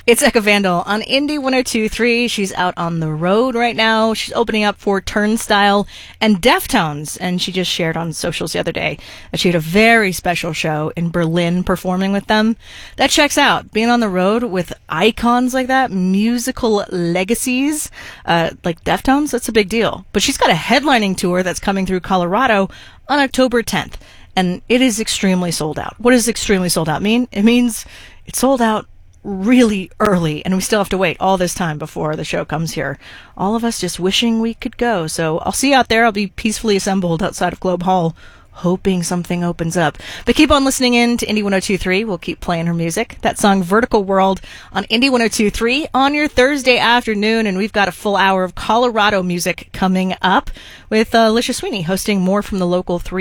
It's Eka Vandal on Indie 102.3. She's out on the road right now. She's opening up for Turnstile and Deftones, and she just shared on socials the other day that she had a very special show in Berlin performing with them. That checks out. Being on the road with icons like that, musical legacies, like Deftones, that's a big deal. But she's got a headlining tour that's coming through Colorado on October 10th, and it is extremely sold out. What does extremely sold out mean? It means it's sold out really early, and we still have to wait all this time before the show comes here. All of us just wishing we could go. So I'll see you out there. I'll be peacefully assembled outside of Globe Hall, hoping something opens up. But keep on listening in to Indie 102.3. We'll keep playing her music. That song, Vertical World, on Indie 102.3 on your Thursday afternoon. And we've got a full hour of Colorado music coming up with Alicia Sweeney hosting more from the local 3